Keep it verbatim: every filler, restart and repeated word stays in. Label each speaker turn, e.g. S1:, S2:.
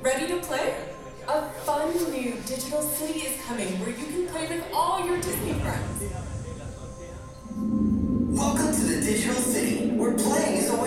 S1: Ready to play? A fun new digital city is coming where you can play with all your Disney friends.
S2: Welcome to the digital city, where playing is a